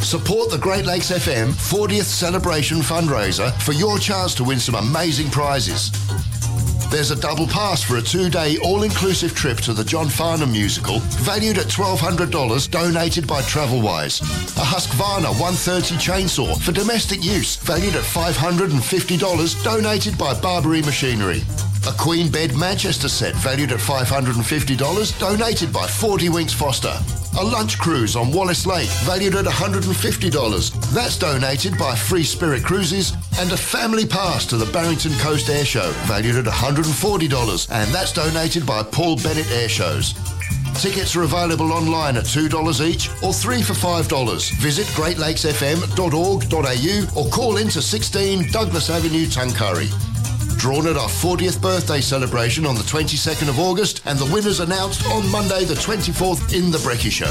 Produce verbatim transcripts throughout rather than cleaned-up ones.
Support the Great Lakes F M fortieth Celebration fundraiser for your chance to win some amazing prizes. There's a double pass for a two-day all-inclusive trip to the John Farnham musical, valued at twelve hundred dollars, donated by Travelwise. A Husqvarna one thirty chainsaw for domestic use, valued at five hundred fifty dollars, donated by Barbary Machinery. A Queen Bed Manchester set, valued at five hundred fifty dollars, donated by forty Winks Foster. A lunch cruise on Wallace Lake, valued at one hundred fifty dollars. That's donated by Free Spirit Cruises. And a family pass to the Barrington Coast Air Show, valued at one hundred forty dollars. And that's donated by Paul Bennett Air Shows. Tickets are available online at two dollars each or three for five dollars. Visit great lakes f m dot org dot a u or call into sixteen Douglas Avenue, Tuncurry. Drawn at our fortieth birthday celebration on the twenty-second of August, and the winners announced on Monday the twenty-fourth in The Brekkie Show.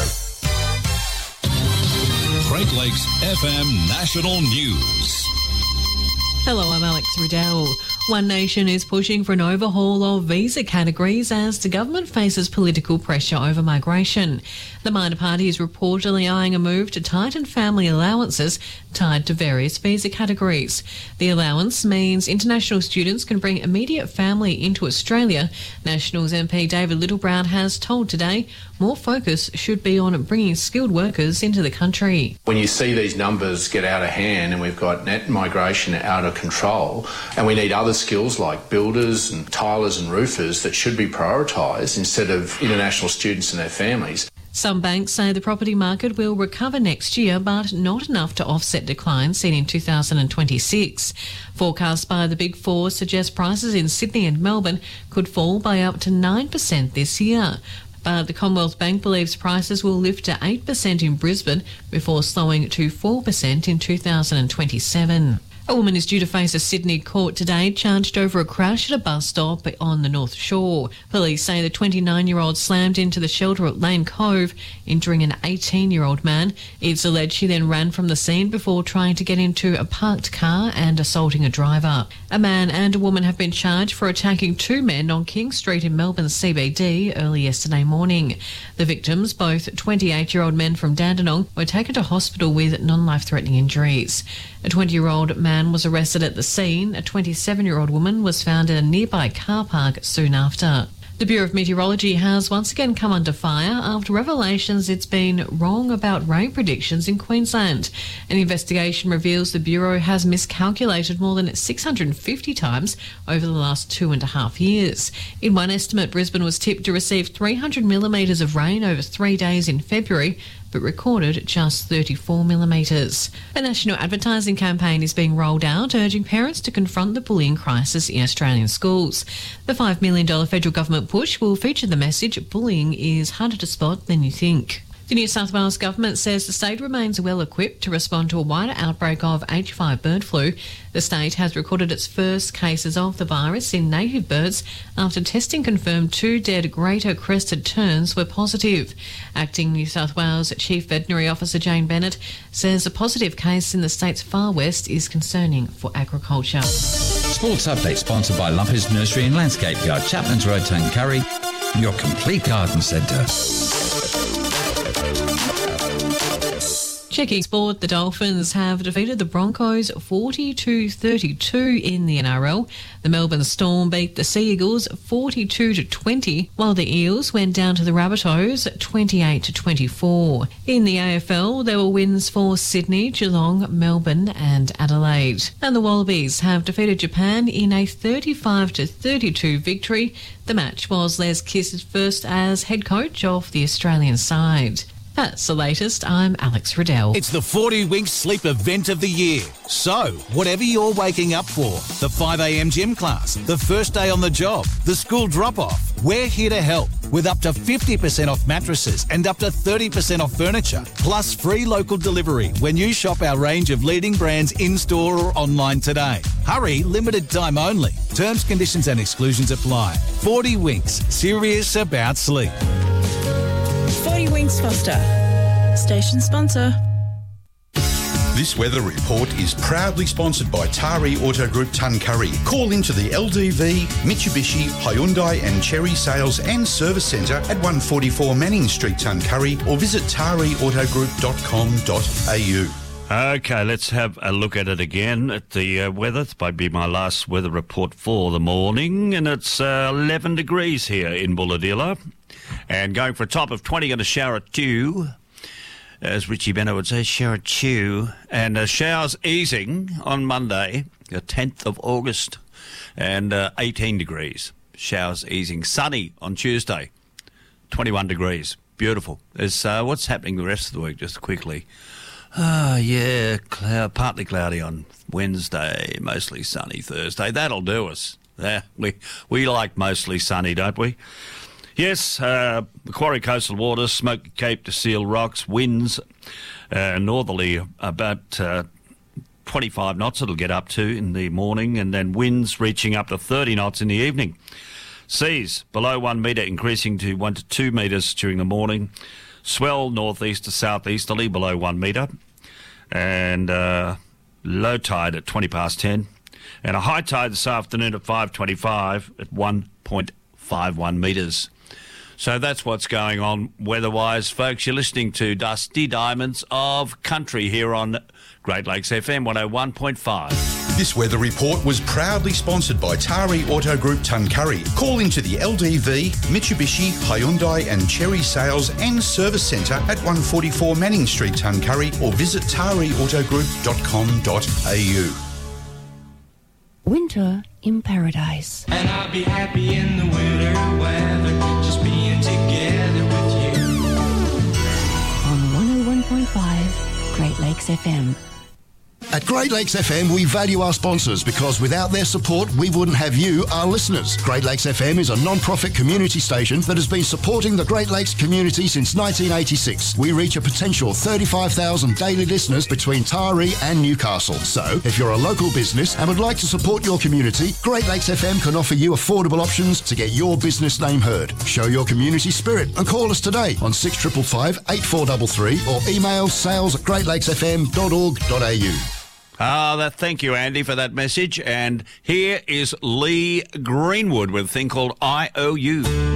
Great Lakes F M National News. Hello, I'm Alex Riddell. One Nation is pushing for an overhaul of visa categories as the government faces political pressure over migration. The minor party is reportedly eyeing a move to tighten family allowances tied to various visa categories. The allowance means international students can bring immediate family into Australia. Nationals M P David Littleproud has told Today more focus should be on bringing skilled workers into the country. When you see these numbers get out of hand and we've got net migration out of control, and we need other skills like builders and tilers and roofers that should be prioritised instead of international students and their families. Some banks say the property market will recover next year, but not enough to offset declines seen in two thousand twenty-six. Forecasts by the Big Four suggest prices in Sydney and Melbourne could fall by up to nine percent this year. But the Commonwealth Bank believes prices will lift to eight percent in Brisbane before slowing to four percent in two thousand twenty-seven. A woman is due to face a Sydney court today, charged over a crash at a bus stop on the North Shore. Police say the twenty-nine-year-old slammed into the shelter at Lane Cove, injuring an eighteen-year-old man. It's alleged she then ran from the scene before trying to get into a parked car and assaulting a driver. A man and a woman have been charged for attacking two men on King Street in Melbourne C B D early yesterday morning. The victims, both twenty-eight-year-old men from Dandenong, were taken to hospital with non-life-threatening injuries. A twenty-year-old man was arrested at the scene. A twenty-seven-year-old woman was found in a nearby car park soon after. The Bureau of Meteorology has once again come under fire after revelations it's been wrong about rain predictions in Queensland. An investigation reveals the Bureau has miscalculated more than six hundred fifty times over the last two and a half years. In one estimate, Brisbane was tipped to receive three hundred millimetres of rain over three days in February, but recorded just thirty-four millimetres. A national advertising campaign is being rolled out urging parents to confront the bullying crisis in Australian schools. The five million dollars federal government push will feature the message, bullying is harder to spot than you think. The New South Wales government says the state remains well equipped to respond to a wider outbreak of H five bird flu. The state has recorded its first cases of the virus in native birds after testing confirmed two dead greater crested terns were positive. Acting New South Wales Chief Veterinary Officer Jane Bennett says a positive case in the state's far west is concerning for agriculture. Sports update sponsored by Lumpers Nursery and Landscape Yard, Chapman's Road, Tuncurry, your complete garden centre. Checking sport, the Dolphins have defeated the Broncos forty-two thirty-two in the N R L. The Melbourne Storm beat the Sea Eagles forty-two to twenty, while the Eels went down to the Rabbitohs twenty-eight to twenty-four. In the A F L, there were wins for Sydney, Geelong, Melbourne and Adelaide. And the Wallabies have defeated Japan in a thirty-five to thirty-two victory. The match was Les Kiss's first as head coach of the Australian side. That's the latest. I'm Alex Riddell. It's the forty Winks Sleep event of the year. So, whatever you're waking up for, the five a m gym class, the first day on the job, the school drop-off, we're here to help with up to fifty percent off mattresses and up to thirty percent off furniture, plus free local delivery when you shop our range of leading brands in-store or online today. Hurry, limited time only. Terms, conditions and exclusions apply. forty Winks, serious about sleep. forty Winks Foster, station sponsor. This weather report is proudly sponsored by Tari Auto Group Tuncurry. Call into the L D V, Mitsubishi, Hyundai and Cherry Sales and Service Centre at one forty-four Manning Street, Tuncurry, or visit tari auto group dot com dot a u. Okay, let's have a look at it again at the uh, weather. This might be my last weather report for the morning, and it's uh, eleven degrees here in Bulahdelah. And going for a top of twenty, going to shower at two. As Richie Bennett would say, shower chew. And uh, showers easing on Monday, the tenth of August, and uh, eighteen degrees. Showers easing. Sunny on Tuesday, twenty-one degrees. Beautiful. There's, uh, what's happening the rest of the week, just quickly? Ah, oh, yeah, cloud, partly cloudy on Wednesday, mostly sunny Thursday. That'll do us. Yeah, we, we like mostly sunny, don't we? Yes, uh, Macquarie Coastal Waters, Smoky Cape to Seal Rocks, winds uh, northerly about uh, twenty-five knots it'll get up to in the morning, and then winds reaching up to thirty knots in the evening. Seas below one metre, increasing to one to two metres during the morning. Swell northeast to southeasterly below one metre, and uh, low tide at twenty past ten, and a high tide this afternoon at five twenty-five at one point five one metres. So that's what's going on weather-wise, folks. You're listening to Dusty Diamonds of Country here on Great Lakes F M one oh one point five. This weather report was proudly sponsored by Tari Auto Group Tuncurry. Call into the L D V, Mitsubishi, Hyundai and Cherry Sales and Service Centre at one forty-four Manning Street, Tuncurry, or visit tari auto group dot com dot a u. Winter in Paradise. And I'll be happy in the winter weather, just being together with you. On one oh one point five, Great Lakes F M. At Great Lakes F M, we value our sponsors because without their support, we wouldn't have you, our listeners. Great Lakes F M is a non-profit community station that has been supporting the Great Lakes community since nineteen eighty-six. We reach a potential thirty-five thousand daily listeners between Taree and Newcastle. So, if you're a local business and would like to support your community, Great Lakes F M can offer you affordable options to get your business name heard. Show your community spirit and call us today on six five five, eight four three three or email sales at great lakes f m dot org dot a u. Ah, that, thank you, Andy, for that message. And here is Lee Greenwood with a thing called I O U.